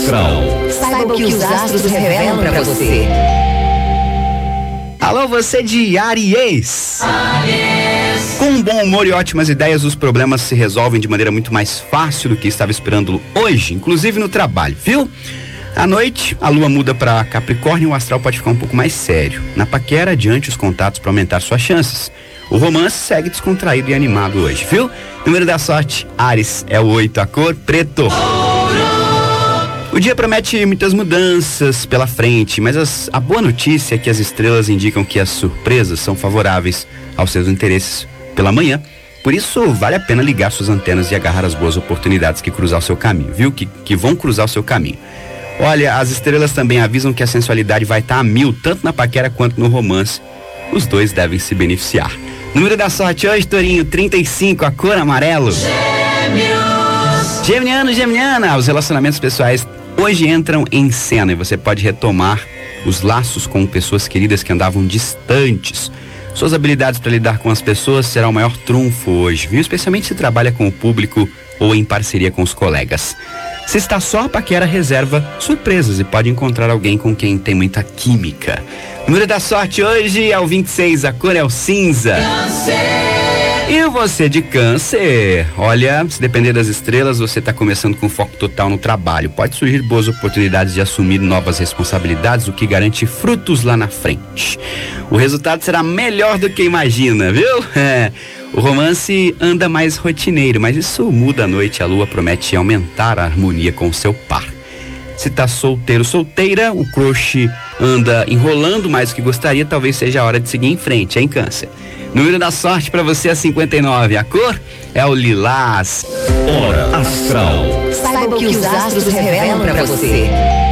astral. Saiba o que os astros revelam pra você. Alô, você de Áries. Com um bom humor e ótimas ideias, os problemas se resolvem de maneira muito mais fácil do que estava esperando hoje, inclusive no trabalho, viu? À noite, a lua muda para Capricórnio e o astral pode ficar um pouco mais sério. Na paquera, adiante os contatos para aumentar suas chances. O romance segue descontraído e animado hoje, viu? Número da sorte, Áries, é o 8, a cor preto. O dia promete muitas mudanças pela frente, mas a boa notícia é que as estrelas indicam que as surpresas são favoráveis aos seus interesses pela manhã. Por isso, vale a pena ligar suas antenas e agarrar as boas oportunidades que cruzar o seu caminho, viu? Que vão cruzar o seu caminho. Olha, as estrelas também avisam que a sensualidade vai estar a 1000, tanto na paquera quanto no romance. Os dois devem se beneficiar. Número da sorte hoje, Tourinho, 35, a cor amarelo. Gêmeos! Geminiano, geminiana, os relacionamentos pessoais hoje entram em cena e você pode retomar os laços com pessoas queridas que andavam distantes. Suas habilidades para lidar com as pessoas será o maior trunfo hoje, viu? Especialmente se trabalha com o público ou em parceria com os colegas. Se está só, a paquera reserva surpresas e pode encontrar alguém com quem tem muita química. Número da sorte hoje é o 26, a cor é o cinza. E você de Câncer, olha, se depender das estrelas, você está começando com foco total no trabalho. Pode surgir boas oportunidades de assumir novas responsabilidades, o que garante frutos lá na frente. O resultado será melhor do que imagina, viu? O romance anda mais rotineiro, mas isso muda à noite. A lua promete aumentar a harmonia com o seu par. Se tá solteiro, solteira, o crush anda enrolando mais do que gostaria, talvez seja a hora de seguir em frente, hein, Câncer? Número da sorte pra você é 59, a cor é o lilás. Hora astral. Saiba o que os astros revelam pra você.